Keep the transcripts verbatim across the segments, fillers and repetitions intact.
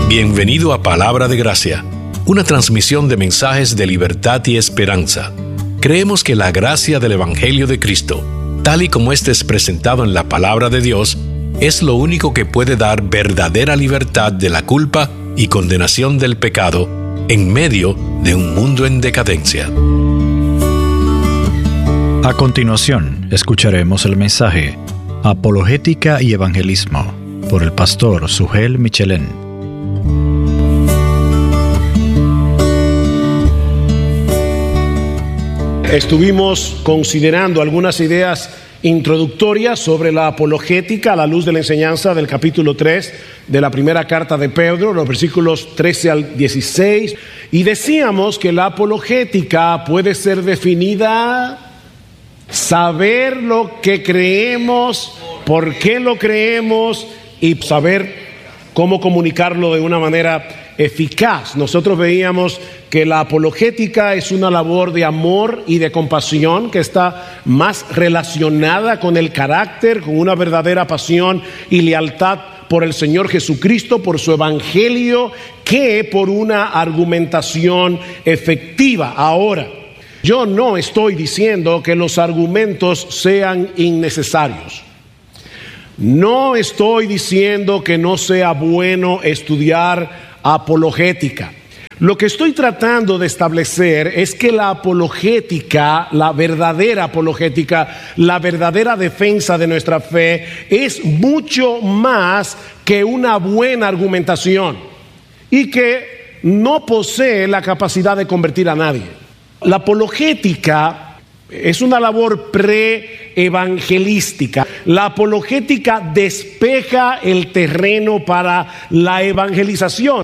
Bienvenido a Palabra de Gracia, una transmisión de mensajes de libertad y esperanza. Creemos que la gracia del Evangelio de Cristo, tal y como éste es presentado en la Palabra de Dios, es lo único que puede dar verdadera libertad de la culpa y condenación del pecado en medio de un mundo en decadencia. A continuación, escucharemos el mensaje Apologética y Evangelismo por el pastor Sugel Michelén. Estuvimos considerando algunas ideas introductorias sobre la apologética a la luz de la enseñanza del capítulo tres de la primera carta de Pedro, los versículos trece al dieciséis, y decíamos que la apologética puede ser definida: saber lo que creemos, por qué lo creemos y saber cómo comunicarlo de una manera eficaz. Nosotros veíamos que la apologética es una labor de amor y de compasión que está más relacionada con el carácter, con una verdadera pasión y lealtad por el Señor Jesucristo, por su evangelio, que por una argumentación efectiva. Ahora, yo no estoy diciendo que los argumentos sean innecesarios. No estoy diciendo que no sea bueno estudiar apologética. Lo que estoy tratando de establecer es que la apologética, la verdadera apologética, la verdadera defensa de nuestra fe, es mucho más que una buena argumentación y que no posee la capacidad de convertir a nadie. La apologética es una labor pre-evangelística. La apologética despeja el terreno para la evangelización.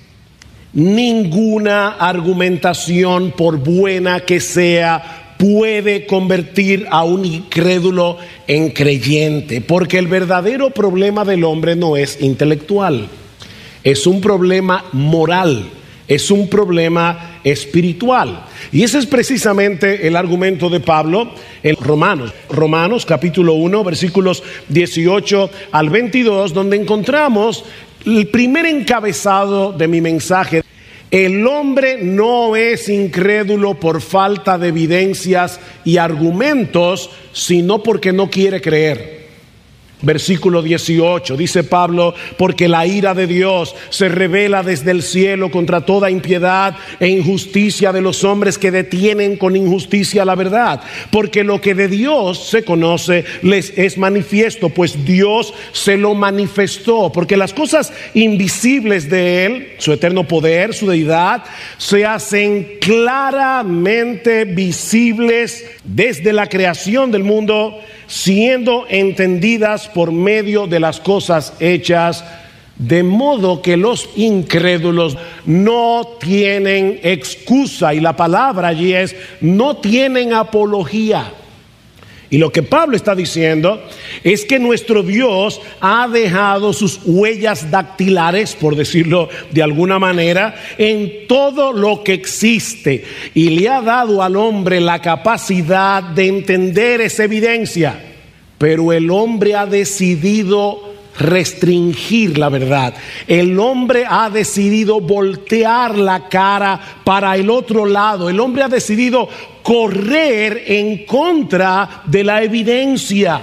Ninguna argumentación, por buena que sea, puede convertir a un incrédulo en creyente, porque el verdadero problema del hombre no es intelectual, es un problema moral, es un problema espiritual. Y ese es precisamente el argumento de Pablo en Romanos, Romanos capítulo uno, versículos dieciocho al veintidós, donde encontramos el primer encabezado de mi mensaje. El hombre no es incrédulo por falta de evidencias y argumentos, sino porque no quiere creer. Versículo dieciocho, dice Pablo: porque la ira de Dios se revela desde el cielo contra toda impiedad e injusticia de los hombres que detienen con injusticia la verdad. Porque lo que de Dios se conoce les es manifiesto, pues Dios se lo manifestó. Porque las cosas invisibles de Él, su eterno poder, su deidad, se hacen claramente visibles desde la creación del mundo, siendo entendidas por medio de las cosas hechas, de modo que los incrédulos no tienen excusa. Y la palabra allí es: no tienen apología. Y lo que Pablo está diciendo es que nuestro Dios ha dejado sus huellas dactilares, por decirlo de alguna manera, en todo lo que existe, y le ha dado al hombre la capacidad de entender esa evidencia. Pero el hombre ha decidido restringir la verdad. El hombre ha decidido voltear la cara para el otro lado. El hombre ha decidido correr en contra de la evidencia.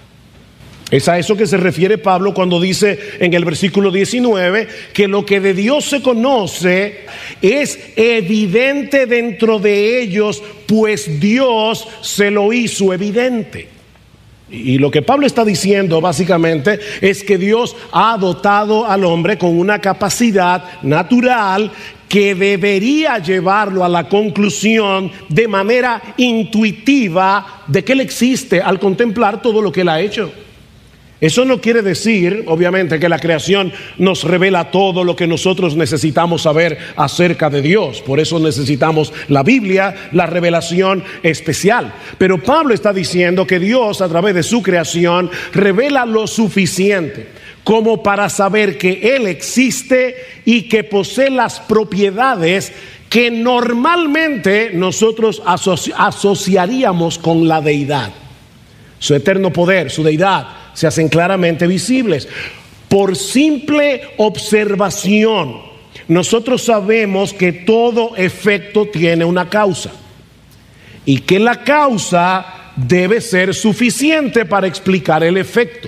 Es a eso que se refiere Pablo cuando dice en el versículo diecinueve que lo que de Dios se conoce es evidente dentro de ellos, pues Dios se lo hizo evidente. Y lo que Pablo está diciendo básicamente es que Dios ha dotado al hombre con una capacidad natural que debería llevarlo a la conclusión de manera intuitiva de que Él existe al contemplar todo lo que Él ha hecho. Eso no quiere decir, obviamente, que la creación nos revela todo lo que nosotros necesitamos saber acerca de Dios. Por eso necesitamos la Biblia, la revelación especial. Pero Pablo está diciendo que Dios, a través de su creación, revela lo suficiente como para saber que Él existe y que posee las propiedades que normalmente nosotros asoci- asociaríamos con la deidad. Su eterno poder, su deidad, se hacen claramente visibles. Por simple observación nosotros sabemos que todo efecto tiene una causa y que la causa debe ser suficiente para explicar el efecto.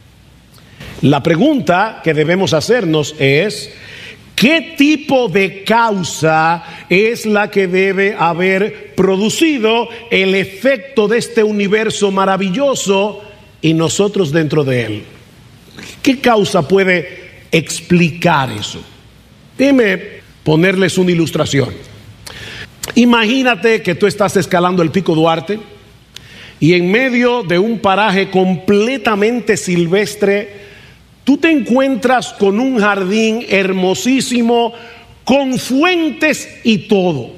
La pregunta que debemos hacernos es: ¿qué tipo de causa es la que debe haber producido el efecto de este universo maravilloso y nosotros dentro de él? ¿Qué causa puede explicar eso? Déjeme ponerles una ilustración. Imagínate que tú estás escalando el Pico Duarte y en medio de un paraje completamente silvestre tú te encuentras con un jardín hermosísimo, con fuentes y todo.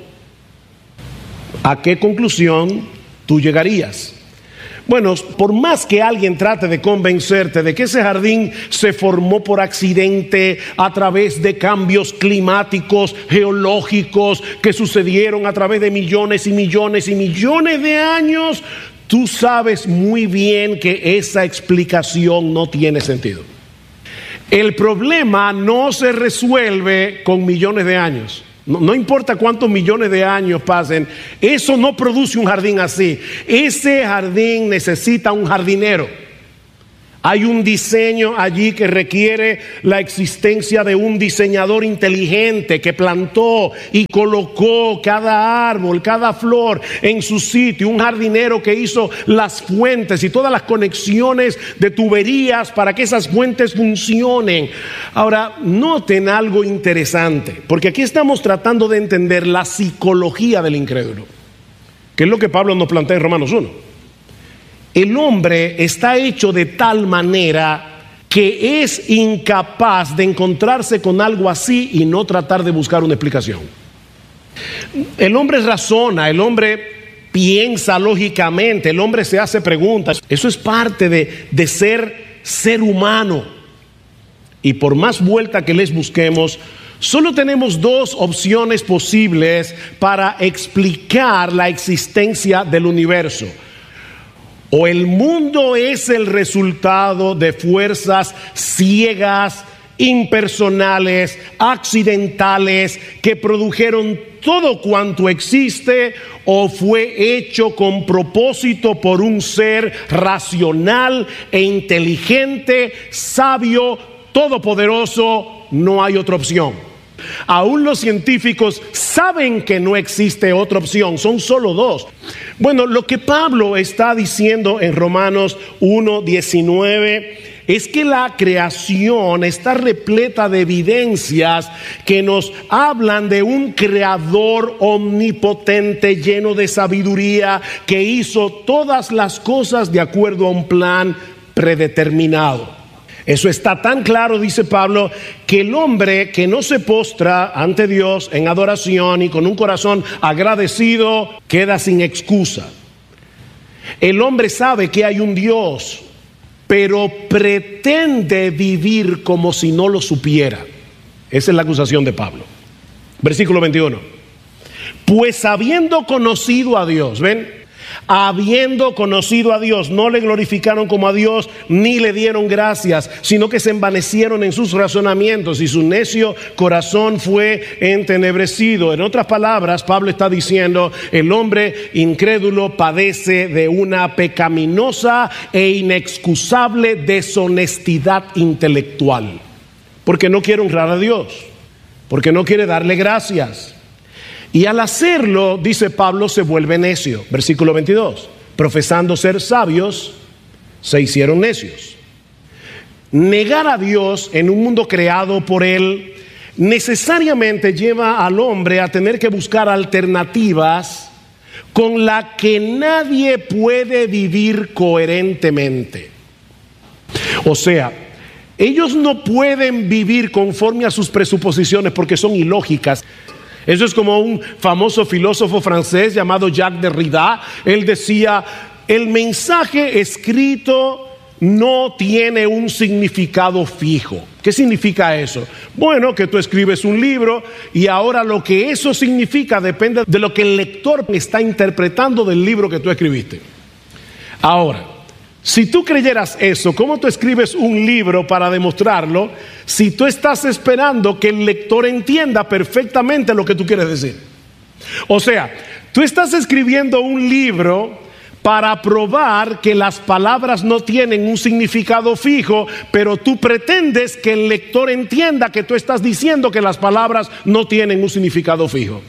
¿A qué conclusión tú llegarías? Bueno, por más que alguien trate de convencerte de que ese jardín se formó por accidente a través de cambios climáticos, geológicos, que sucedieron a través de millones y millones y millones de años, tú sabes muy bien que esa explicación no tiene sentido. El problema no se resuelve con millones de años. No, no importa cuántos millones de años pasen, eso no produce un jardín así. Ese jardín necesita un jardinero. Hay un diseño allí que requiere la existencia de un diseñador inteligente que plantó y colocó cada árbol, cada flor en su sitio. Un jardinero que hizo las fuentes y todas las conexiones de tuberías para que esas fuentes funcionen. Ahora, noten algo interesante, porque aquí estamos tratando de entender la psicología del incrédulo, que es lo que Pablo nos plantea en Romanos uno. El hombre está hecho de tal manera que es incapaz de encontrarse con algo así y no tratar de buscar una explicación. El hombre razona, el hombre piensa lógicamente, el hombre se hace preguntas. Eso es parte de, de ser ser humano. Y por más vuelta que les busquemos, solo tenemos dos opciones posibles para explicar la existencia del universo. O el mundo es el resultado de fuerzas ciegas, impersonales, accidentales, que produjeron todo cuanto existe, o fue hecho con propósito por un ser racional e inteligente, sabio, todopoderoso. No hay otra opción. Aún los científicos saben que no existe otra opción, son solo dos. Bueno, lo que Pablo está diciendo en Romanos uno diecinueve es que la creación está repleta de evidencias que nos hablan de un creador omnipotente, lleno de sabiduría, que hizo todas las cosas de acuerdo a un plan predeterminado. Eso está tan claro, dice Pablo, que el hombre que no se postra ante Dios en adoración y con un corazón agradecido queda sin excusa. El hombre sabe que hay un Dios, pero pretende vivir como si no lo supiera. Esa es la acusación de Pablo. Versículo veintiuno. Pues habiendo conocido a Dios, ¿ven? Habiendo conocido a Dios, no le glorificaron como a Dios, ni le dieron gracias, sino que se envanecieron en sus razonamientos y su necio corazón fue entenebrecido. En otras palabras, Pablo está diciendo, el hombre incrédulo padece de una pecaminosa e inexcusable deshonestidad intelectual, porque no quiere honrar a Dios, porque no quiere darle gracias. Y al hacerlo, dice Pablo, se vuelve necio. Versículo veintidós. Profesando ser sabios, se hicieron necios. Negar a Dios en un mundo creado por Él necesariamente lleva al hombre a tener que buscar alternativas con las que nadie puede vivir coherentemente. O sea, ellos no pueden vivir conforme a sus presuposiciones porque son ilógicas. Eso es como un famoso filósofo francés llamado Jacques Derrida. Él decía, el mensaje escrito no tiene un significado fijo. ¿Qué significa eso? Bueno, que tú escribes un libro y ahora lo que eso significa depende de lo que el lector está interpretando del libro que tú escribiste. Ahora, Si tú creyeras eso, ¿cómo tú escribes un libro para demostrarlo si tú estás esperando que el lector entienda perfectamente lo que tú quieres decir? O sea, tú estás escribiendo un libro para probar que las palabras no tienen un significado fijo, pero tú pretendes que el lector entienda que tú estás diciendo que las palabras no tienen un significado fijo.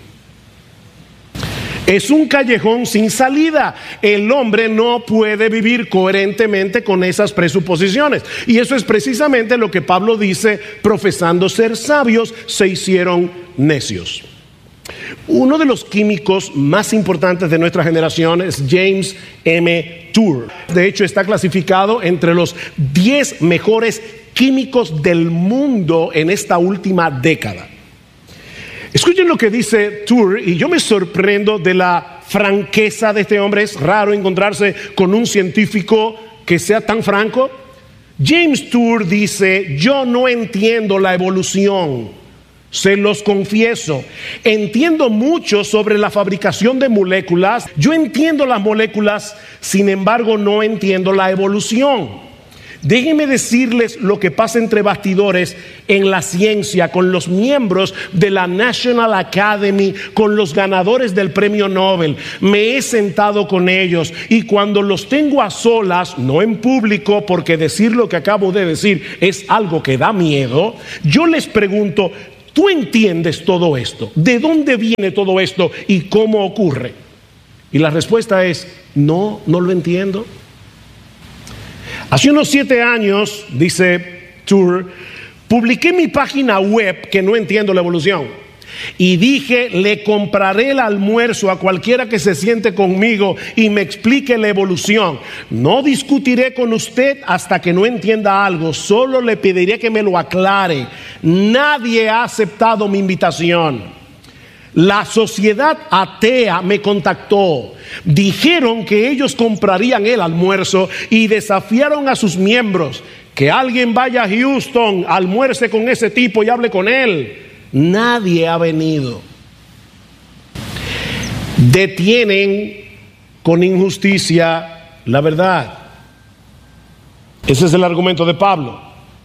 Es un callejón sin salida. El hombre no puede vivir coherentemente con esas presuposiciones. Y eso es precisamente lo que Pablo dice: profesando ser sabios, se hicieron necios. Uno de los químicos más importantes de nuestra generación es James M. Tour. De hecho, está clasificado entre los diez mejores químicos del mundo en esta última década. Escuchen lo que dice Tour, y yo me sorprendo de la franqueza de este hombre. Es raro encontrarse con un científico que sea tan franco. James Tour dice: yo no entiendo la evolución, se los confieso. Entiendo mucho sobre la fabricación de moléculas. Yo entiendo las moléculas, sin embargo no entiendo la evolución. Déjenme decirles lo que pasa entre bastidores en la ciencia, con los miembros de la National Academy, con los ganadores del premio Nobel. Me he sentado con ellos, y cuando los tengo a solas, no en público, porque decir lo que acabo de decir es algo que da miedo, yo les pregunto: ¿tú entiendes todo esto? ¿De dónde viene todo esto y cómo ocurre? Y la respuesta es: no, no lo entiendo. Hace unos siete años, dice Tour, publiqué mi página web que no entiendo la evolución. Y dije: le compraré el almuerzo a cualquiera que se siente conmigo y me explique la evolución. No discutiré con usted hasta que no entienda algo, solo le pediré que me lo aclare. Nadie ha aceptado mi invitación. La sociedad atea me contactó. Dijeron que ellos comprarían el almuerzo y desafiaron a sus miembros: que alguien vaya a Houston, almuerce con ese tipo y hable con él. Nadie ha venido. Detienen con injusticia la verdad. Ese es el argumento de Pablo.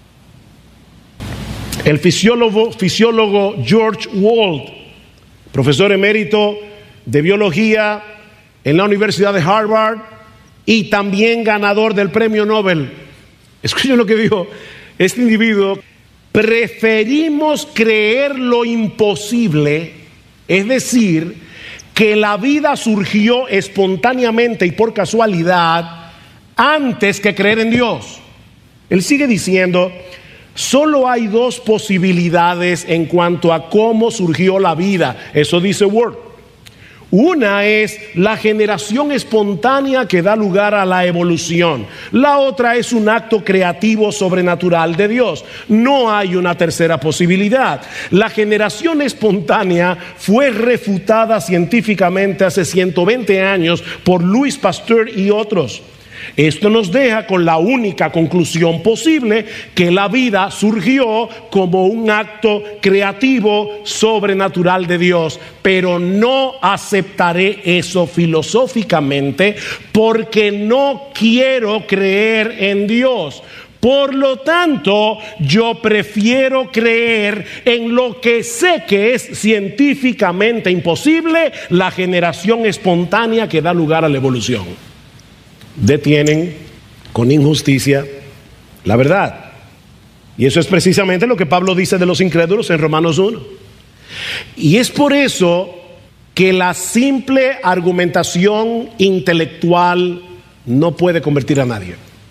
El fisiólogo, fisiólogo George Wald, profesor emérito de biología en la Universidad de Harvard y también ganador del premio Nobel. Escuchen lo que dijo este individuo: preferimos creer lo imposible, es decir, que la vida surgió espontáneamente y por casualidad, antes que creer en Dios. Él sigue diciendo: solo hay dos posibilidades en cuanto a cómo surgió la vida. Eso dice Ward. Una es la generación espontánea que da lugar a la evolución. La otra es un acto creativo sobrenatural de Dios. No hay una tercera posibilidad. La generación espontánea fue refutada científicamente hace ciento veinte años por Louis Pasteur y otros. Esto nos deja con la única conclusión posible: que la vida surgió como un acto creativo sobrenatural de Dios. Pero no aceptaré eso filosóficamente, porque no quiero creer en Dios. Por lo tanto, yo prefiero creer en lo que sé que es científicamente imposible: la generación espontánea que da lugar a la evolución. Detienen con injusticia la verdad. Y eso es precisamente lo que Pablo dice de los incrédulos en Romanos uno. Y es por eso que la simple argumentación intelectual no puede convertir a nadie.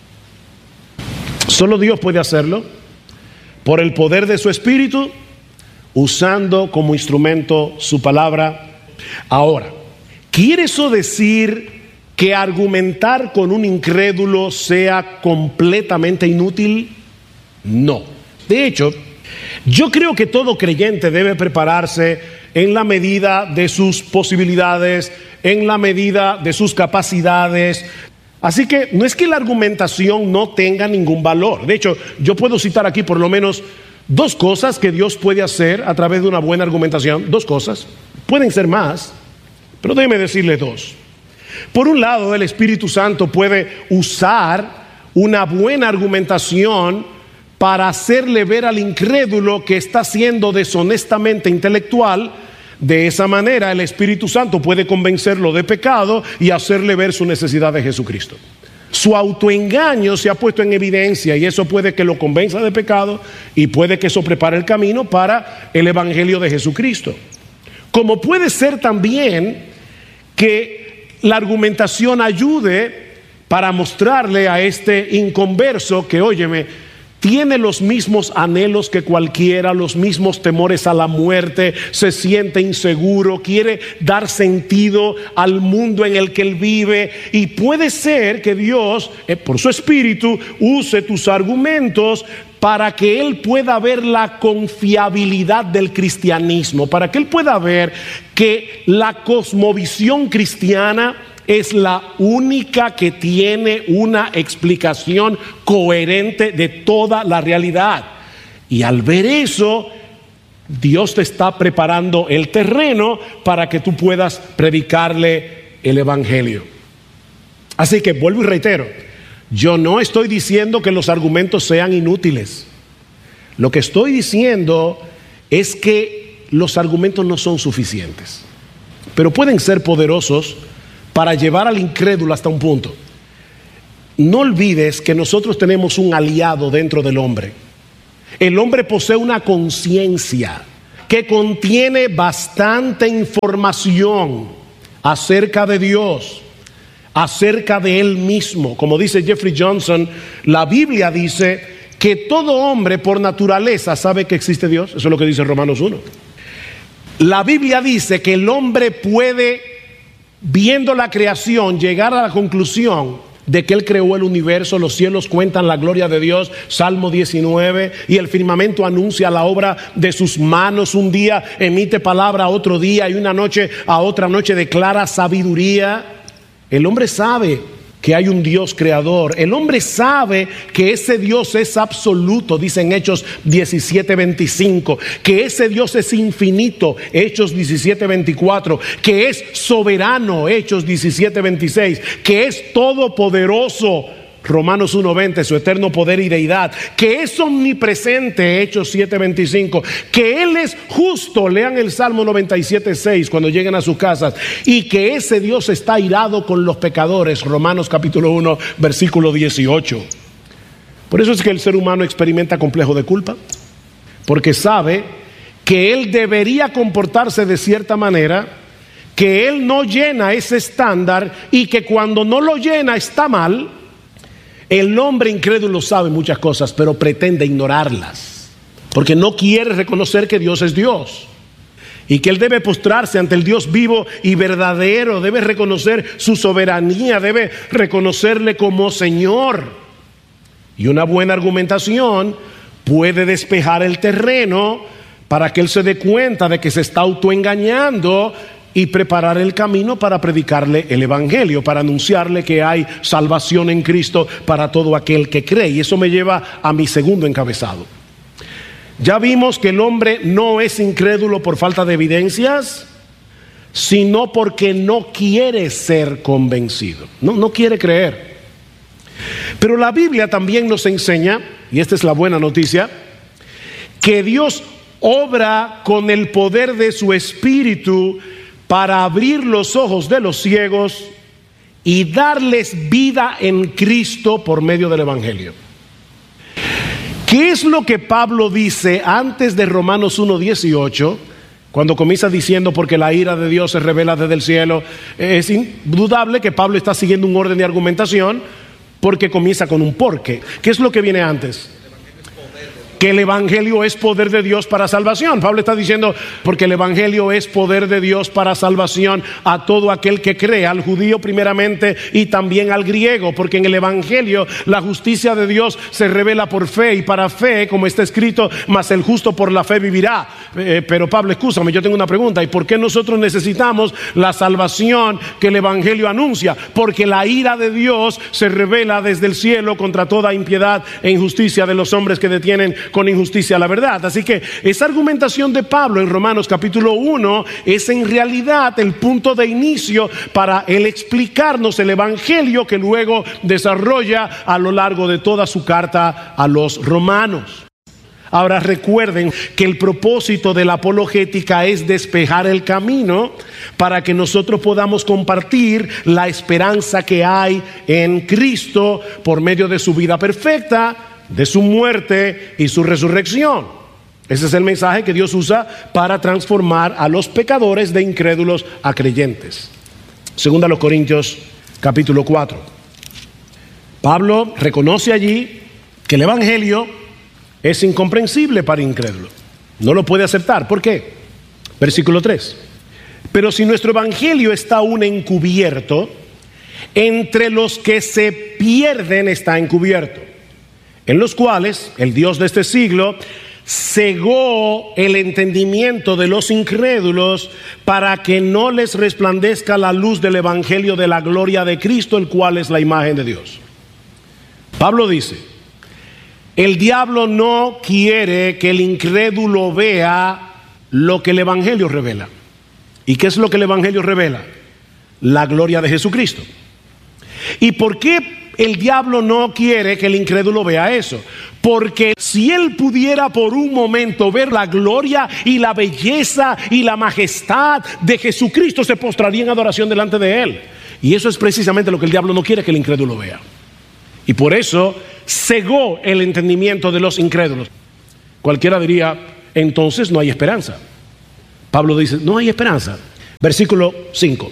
Solo Dios puede hacerlo por el poder de su Espíritu, usando como instrumento su palabra. Ahora, ¿quiere eso decir que argumentar con un incrédulo sea completamente inútil? No. De hecho, yo creo que todo creyente debe prepararse en la medida de sus posibilidades, en la medida de sus capacidades. Así que no es que la argumentación no tenga ningún valor. De hecho, yo puedo citar aquí por lo menos dos cosas que Dios puede hacer a través de una buena argumentación. Dos cosas. Pueden ser más, pero déjeme decirles dos. Por un lado, el Espíritu Santo puede usar una buena argumentación para hacerle ver al incrédulo que está siendo deshonestamente intelectual. De esa manera, el Espíritu Santo puede convencerlo de pecado y hacerle ver su necesidad de Jesucristo. Su autoengaño se ha puesto en evidencia y eso puede que lo convenza de pecado y puede que eso prepare el camino para el Evangelio de Jesucristo. Como puede ser también que la argumentación ayude para mostrarle a este inconverso que, óyeme, tiene los mismos anhelos que cualquiera, los mismos temores a la muerte, se siente inseguro, quiere dar sentido al mundo en el que él vive, y puede ser que Dios, eh, por su Espíritu, use tus argumentos para que él pueda ver la confiabilidad del cristianismo, para que él pueda ver que la cosmovisión cristiana es la única que tiene una explicación coherente de toda la realidad. Y al ver eso, Dios te está preparando el terreno para que tú puedas predicarle el Evangelio. Así que vuelvo y reitero, yo no estoy diciendo que los argumentos sean inútiles. Lo que estoy diciendo es que los argumentos no son suficientes, pero pueden ser poderosos para llevar al incrédulo hasta un punto. No olvides que nosotros tenemos un aliado dentro del hombre. El hombre posee una conciencia que contiene bastante información acerca de Dios, acerca de él mismo. Como dice Jeffrey Johnson, la Biblia dice que todo hombre por naturaleza sabe que existe Dios. Eso es lo que dice Romanos uno. La Biblia dice que el hombre puede, viendo la creación, llegar a la conclusión de que él creó el universo. Los cielos cuentan la gloria de Dios, Salmo diecinueve, y el firmamento anuncia la obra de sus manos. Un día emite palabra a otro día, y una noche a otra noche declara sabiduría. El hombre sabe que hay un Dios creador. El hombre sabe que ese Dios es absoluto, dice en Hechos diecisiete veinticinco, que ese Dios es infinito, Hechos diecisiete veinticuatro, que es soberano, Hechos diecisiete veintiséis, que es todopoderoso, Romanos uno veinte, su eterno poder y deidad, que es omnipresente, Hechos siete veinticinco, que Él es justo, lean el Salmo noventa y siete seis cuando lleguen a sus casas, y que ese Dios está airado con los pecadores, Romanos capítulo uno, versículo dieciocho. Por eso es que el ser humano experimenta complejo de culpa, porque sabe que él debería comportarse de cierta manera, que él no llena ese estándar y que cuando no lo llena está mal. El hombre incrédulo sabe muchas cosas, pero pretende ignorarlas, porque no quiere reconocer que Dios es Dios y que él debe postrarse ante el Dios vivo y verdadero, debe reconocer su soberanía, debe reconocerle como Señor. Y una buena argumentación puede despejar el terreno para que él se dé cuenta de que se está autoengañando y preparar el camino para predicarle el Evangelio, para anunciarle que hay salvación en Cristo para todo aquel que cree. Y eso me lleva a mi segundo encabezado. Ya vimos que el hombre no es incrédulo por falta de evidencias, sino porque no quiere ser convencido, no, no quiere creer. Pero la Biblia también nos enseña, y esta es la buena noticia, que Dios obra con el poder de su Espíritu para abrir los ojos de los ciegos y darles vida en Cristo por medio del Evangelio. ¿Qué es lo que Pablo dice antes de Romanos uno dieciocho? Cuando comienza diciendo porque la ira de Dios se revela desde el cielo. Es indudable que Pablo está siguiendo un orden de argumentación, porque comienza con un porque. ¿Qué es lo que viene antes? Que el Evangelio es poder de Dios para salvación. Pablo está diciendo porque el Evangelio es poder de Dios para salvación a todo aquel que cree, al judío primeramente y también al griego, porque en el Evangelio la justicia de Dios se revela por fe, y para fe, como está escrito, mas el justo por la fe vivirá. eh, pero Pablo, escúchame, yo tengo una pregunta. ¿Y por qué nosotros necesitamos la salvación que el Evangelio anuncia? Porque la ira de Dios se revela desde el cielo contra toda impiedad e injusticia de los hombres que detienen con injusticia la verdad. Así que esa argumentación de Pablo en Romanos capítulo uno es en realidad el punto de inicio para él explicarnos el Evangelio que luego desarrolla a lo largo de toda su carta a los romanos. Ahora recuerden que el propósito de la apologética es despejar el camino para que nosotros podamos compartir la esperanza que hay en Cristo por medio de su vida perfecta, de su muerte y su resurrección. Ese es el mensaje que Dios usa para transformar a los pecadores de incrédulos a creyentes. Segunda a los Corintios capítulo cuatro. Pablo reconoce allí que el Evangelio es incomprensible para incrédulos. No lo puede aceptar. ¿Por qué? Versículo tres. Pero si nuestro Evangelio está aún encubierto, entre los que se pierden está encubierto, en los cuales el Dios de este siglo cegó el entendimiento de los incrédulos para que no les resplandezca la luz del Evangelio de la gloria de Cristo, el cual es la imagen de Dios. Pablo dice: el diablo no quiere que el incrédulo vea lo que el Evangelio revela. ¿Y qué es lo que el Evangelio revela? La gloria de Jesucristo. ¿Y por qué el diablo no quiere que el incrédulo vea eso? Porque si él pudiera por un momento ver la gloria y la belleza y la majestad de Jesucristo, se postraría en adoración delante de él. Y eso es precisamente lo que el diablo no quiere que el incrédulo vea. Y por eso cegó el entendimiento de los incrédulos. Cualquiera diría, entonces no hay esperanza. Pablo dice, no hay esperanza. Versículo cinco.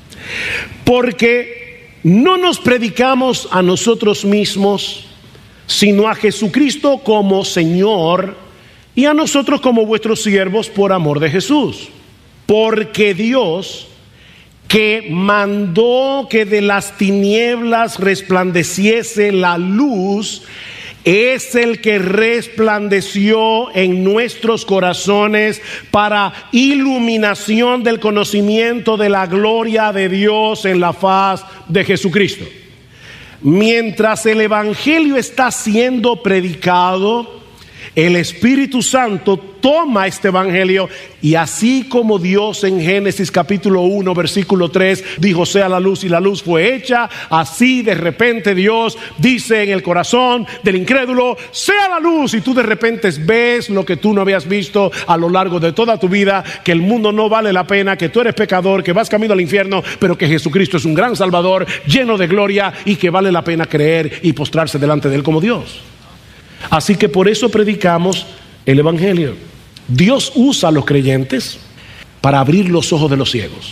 Porque no nos predicamos a nosotros mismos, sino a Jesucristo como Señor, y a nosotros como vuestros siervos por amor de Jesús. Porque Dios, que mandó que de las tinieblas resplandeciese la luz, es el que resplandeció en nuestros corazones para iluminación del conocimiento de la gloria de Dios en la faz de Jesucristo. Mientras el Evangelio está siendo predicado, el Espíritu Santo toma este Evangelio y así como Dios en Génesis capítulo uno versículo tres dijo sea la luz y la luz fue hecha, así de repente Dios dice en el corazón del incrédulo sea la luz, y tú de repente ves lo que tú no habías visto a lo largo de toda tu vida, que el mundo no vale la pena, que tú eres pecador, que vas camino al infierno, pero que Jesucristo es un gran Salvador lleno de gloria y que vale la pena creer y postrarse delante de Él como Dios. Así que por eso predicamos el Evangelio. Dios usa a los creyentes para abrir los ojos de los ciegos.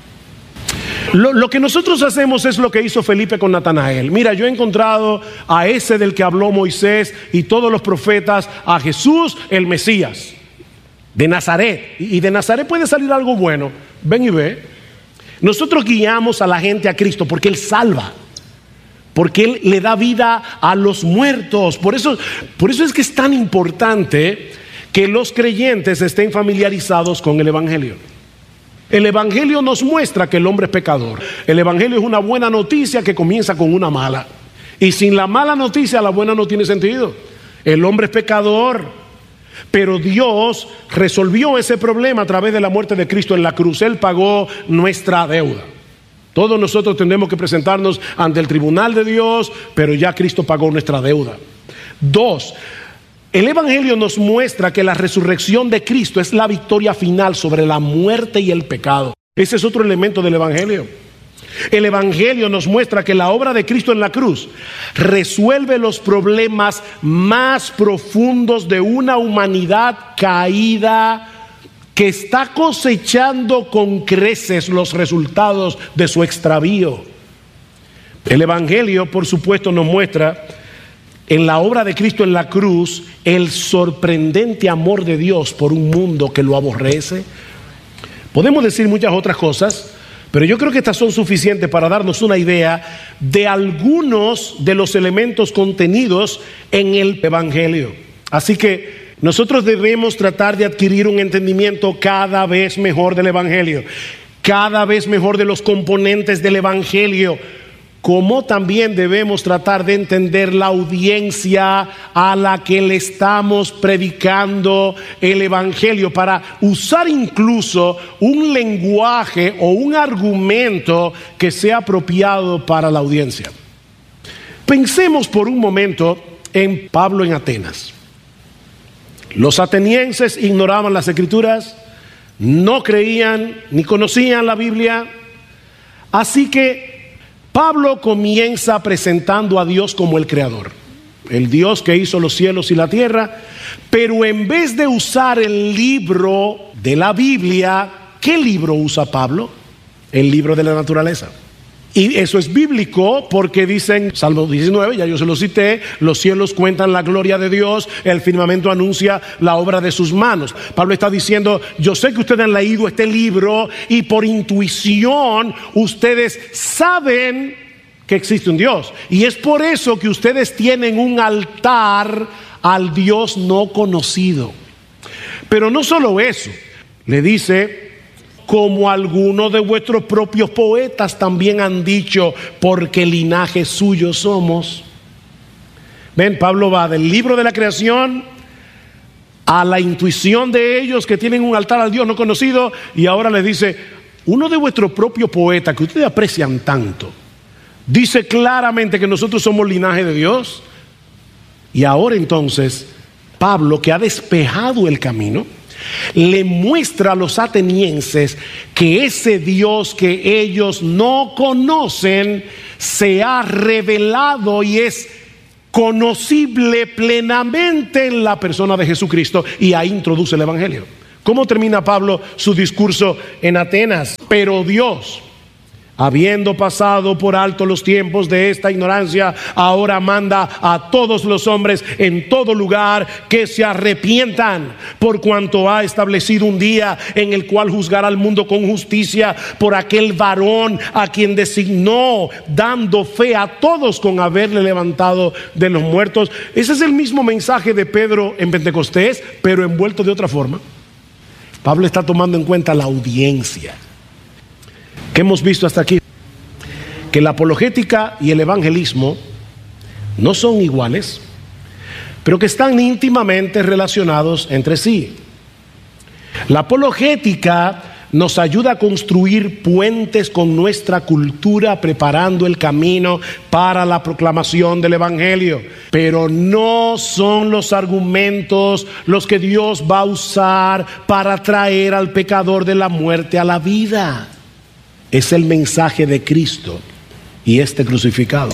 Lo, lo que nosotros hacemos es lo que hizo Felipe con Natanael. Mira, yo he encontrado a ese del que habló Moisés y todos los profetas, a Jesús el Mesías de Nazaret, y de Nazaret puede salir algo bueno. Ven y ve. Nosotros guiamos a la gente a Cristo porque Él salva, porque Él le da vida a los muertos. Por eso, por eso es que es tan importante que los creyentes estén familiarizados con el Evangelio. El Evangelio nos muestra que el hombre es pecador. El Evangelio es una buena noticia que comienza con una mala. Y sin la mala noticia, la buena no tiene sentido. El hombre es pecador, pero Dios resolvió ese problema a través de la muerte de Cristo en la cruz. Él pagó nuestra deuda. Todos nosotros tenemos que presentarnos ante el tribunal de Dios, pero ya Cristo pagó nuestra deuda. Dos, el Evangelio nos muestra que la resurrección de Cristo es la victoria final sobre la muerte y el pecado. Ese es otro elemento del Evangelio. El Evangelio nos muestra que la obra de Cristo en la cruz resuelve los problemas más profundos de una humanidad caída, que está cosechando con creces los resultados de su extravío. El Evangelio, por supuesto, nos muestra en la obra de Cristo en la cruz el sorprendente amor de Dios por un mundo que lo aborrece. Podemos decir muchas otras cosas, pero yo creo que estas son suficientes para darnos una idea de algunos de los elementos contenidos en el Evangelio. Así que Nosotros debemos tratar de adquirir un entendimiento cada vez mejor del Evangelio, cada vez mejor de los componentes del Evangelio, como también debemos tratar de entender la audiencia a la que le estamos predicando el Evangelio, para usar incluso un lenguaje o un argumento que sea apropiado para la audiencia. Pensemos por un momento en Pablo en Atenas. Los atenienses ignoraban las Escrituras, no creían ni conocían la Biblia, así que Pablo comienza presentando a Dios como el Creador, el Dios que hizo los cielos y la tierra, pero en vez de usar el libro de la Biblia, ¿qué libro usa Pablo? El libro de la naturaleza. Y eso es bíblico porque dicen, Salmo diecinueve, ya yo se lo cité, los cielos cuentan la gloria de Dios, el firmamento anuncia la obra de sus manos. Pablo está diciendo, yo sé que ustedes han leído este libro y por intuición ustedes saben que existe un Dios. Y es por eso que ustedes tienen un altar al Dios no conocido. Pero no solo eso, le dice, como algunos de vuestros propios poetas también han dicho, porque linaje suyo somos. Ven, Pablo va del libro de la creación a la intuición de ellos que tienen un altar al Dios no conocido, y ahora les dice, uno de vuestros propios poetas que ustedes aprecian tanto, dice claramente que nosotros somos linaje de Dios. Y ahora entonces Pablo, que ha despejado el camino, le muestra a los atenienses que ese Dios que ellos no conocen se ha revelado y es conocible plenamente en la persona de Jesucristo, y ahí introduce el Evangelio. ¿Cómo termina Pablo su discurso en Atenas? Pero Dios, habiendo pasado por alto los tiempos de esta ignorancia, ahora manda a todos los hombres en todo lugar que se arrepientan, por cuanto ha establecido un día en el cual juzgará al mundo con justicia por aquel varón a quien designó, dando fe a todos con haberle levantado de los muertos. Ese es el mismo mensaje de Pedro en Pentecostés, pero envuelto de otra forma. Pablo está tomando en cuenta la audiencia. ¿Qué hemos visto hasta aquí? Que la apologética y el evangelismo no son iguales, pero que están íntimamente relacionados entre sí. La apologética nos ayuda a construir puentes con nuestra cultura, preparando el camino para la proclamación del Evangelio. Pero no son los argumentos los que Dios va a usar para traer al pecador de la muerte a la vida. Es el mensaje de Cristo y este crucificado.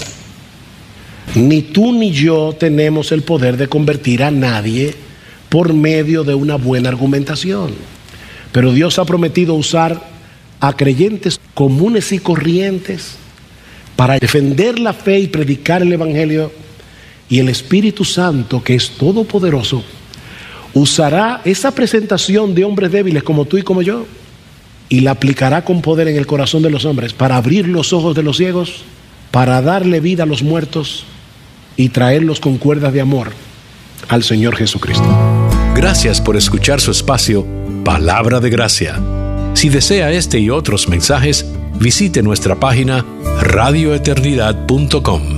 Ni tú ni yo tenemos el poder de convertir a nadie por medio de una buena argumentación. Pero Dios ha prometido usar a creyentes comunes y corrientes para defender la fe y predicar el Evangelio. Y el Espíritu Santo, que es todopoderoso, usará esa presentación de hombres débiles como tú y como yo, y la aplicará con poder en el corazón de los hombres para abrir los ojos de los ciegos, para darle vida a los muertos y traerlos con cuerdas de amor al Señor Jesucristo. Gracias por escuchar su espacio Palabra de Gracia. Si desea este y otros mensajes, visite nuestra página radio eternidad punto com.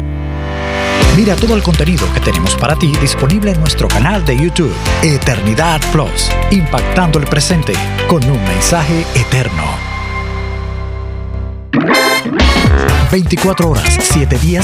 Mira todo el contenido que tenemos para ti disponible en nuestro canal de YouTube, Eternidad Plus, impactando el presente con un mensaje eterno. veinticuatro horas, siete días